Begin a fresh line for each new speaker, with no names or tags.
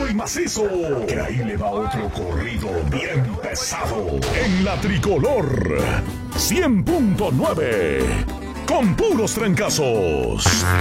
y macizo, que ahí le va otro corrido bien pesado. En la Tricolor 100.9, con puros trancazos.